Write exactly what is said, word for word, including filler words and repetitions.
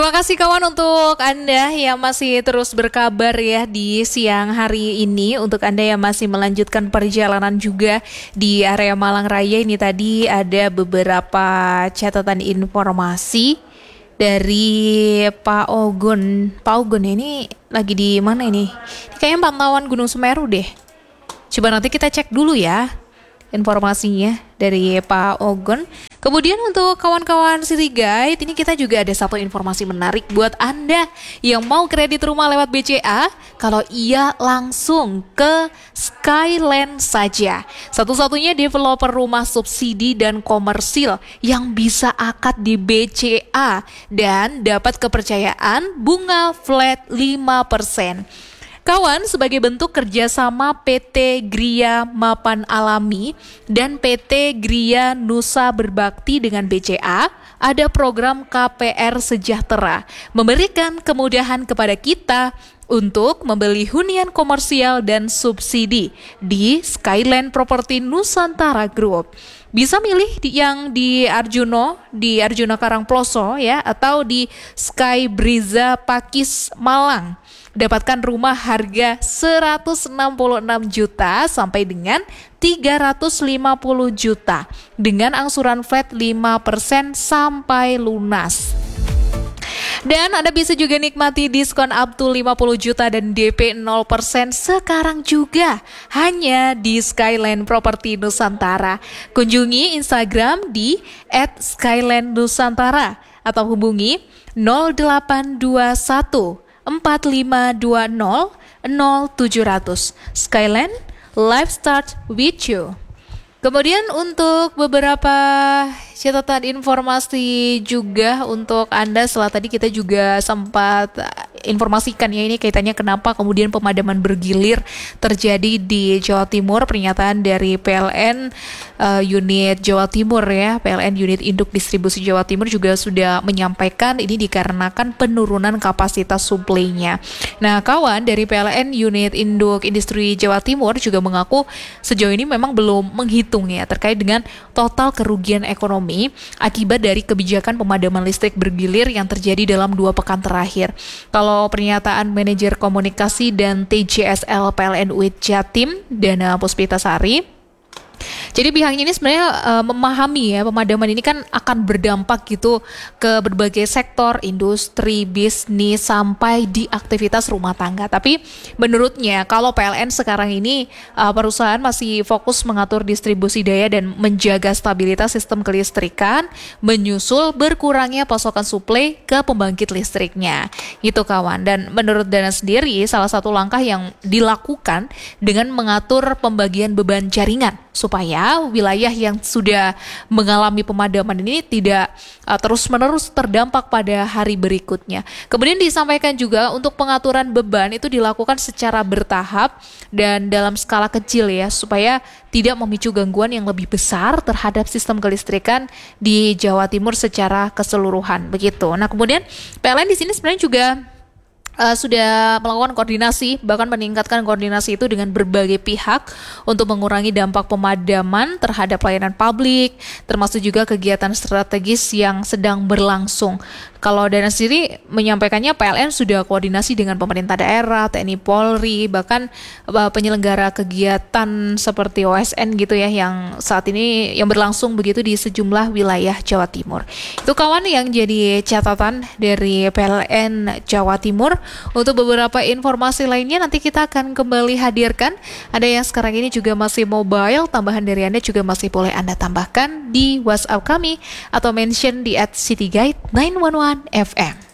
Terima kasih kawan untuk Anda yang masih terus berkabar ya di siang hari ini. Untuk Anda yang masih melanjutkan perjalanan juga di area Malang Raya, ini tadi ada beberapa catatan informasi dari Pak Ogun. Pak Ogun ini lagi di mana ini? Kayaknya pantauan Gunung Semeru deh. Coba nanti kita cek dulu ya informasinya dari Pak Ogun. Kemudian untuk kawan-kawan City Guide, ini kita juga ada satu informasi menarik buat Anda yang mau kredit rumah lewat B C A. Kalau iya langsung ke Skyland saja. Satu-satunya developer rumah subsidi dan komersil yang bisa akad di B C A dan dapat kepercayaan bunga flat lima persen. Kawan, sebagai bentuk kerjasama P T Gria Mapan Alami dan P T Gria Nusa Berbakti dengan B C A, ada program K P R Sejahtera, memberikan kemudahan kepada kita untuk membeli hunian komersial dan subsidi di Skyland Property Nusantara Group. Bisa milih di, yang di Arjuno, di Arjuna Karangploso ya, atau di Sky Briza Pakis Malang. Dapatkan rumah harga seratus enam puluh enam juta sampai dengan tiga ratus lima puluh juta dengan angsuran flat lima persen sampai lunas. Dan Anda bisa juga nikmati diskon up to lima puluh juta dan D P nol persen sekarang juga hanya di Skyland Property Nusantara. Kunjungi Instagram di et skyland nusantara atau hubungi nol delapan dua satu empat lima dua nol nol tujuh nol nol. Skyland, life start with you. Kemudian untuk beberapa catatan informasi juga untuk Anda, setelah tadi kita juga sempat informasikan ya, ini kaitannya kenapa kemudian pemadaman bergilir terjadi di Jawa Timur. Pernyataan dari P L N uh, unit Jawa Timur ya, P L N unit induk distribusi Jawa Timur juga sudah menyampaikan ini dikarenakan penurunan kapasitas suplainya. Nah kawan, dari P L N unit induk industri Jawa Timur juga mengaku sejauh ini memang belum menghitung ya terkait dengan total kerugian ekonomi akibat dari kebijakan pemadaman listrik bergilir yang terjadi dalam dua pekan terakhir. Kalau pernyataan manajer komunikasi dan T J S L P L N U I T Jatim Dana Puspitasari, jadi pihaknya ini sebenarnya uh, memahami ya pemadaman ini kan akan berdampak gitu ke berbagai sektor, industri, bisnis, sampai di aktivitas rumah tangga. Tapi menurutnya kalau P L N sekarang ini uh, perusahaan masih fokus mengatur distribusi daya dan menjaga stabilitas sistem kelistrikan, menyusul berkurangnya pasokan suplai ke pembangkit listriknya. Gitu kawan. Dan menurut Dana sendiri, salah satu langkah yang dilakukan dengan mengatur pembagian beban jaringan supaya wilayah yang sudah mengalami pemadaman ini tidak uh, terus-menerus terdampak pada hari berikutnya. Kemudian disampaikan juga untuk pengaturan beban itu dilakukan secara bertahap dan dalam skala kecil ya, supaya tidak memicu gangguan yang lebih besar terhadap sistem kelistrikan di Jawa Timur secara keseluruhan begitu. Nah, kemudian P L N di sini sebenarnya juga Uh, sudah melakukan koordinasi, bahkan meningkatkan koordinasi itu dengan berbagai pihak untuk mengurangi dampak pemadaman terhadap pelayanan publik, termasuk juga kegiatan strategis yang sedang berlangsung. Kalau Dana sendiri menyampaikannya P L N sudah koordinasi dengan pemerintah daerah, T N I Polri, bahkan uh, penyelenggara kegiatan seperti O S N gitu ya, yang saat ini yang berlangsung begitu di sejumlah wilayah Jawa Timur. Itu kawan yang jadi catatan dari P L N Jawa Timur. Untuk beberapa informasi lainnya nanti kita akan kembali hadirkan. Ada yang sekarang ini juga masih mobile, tambahan dari Anda juga masih boleh Anda tambahkan di WhatsApp kami atau mention di at City Guide sembilan satu satu F M.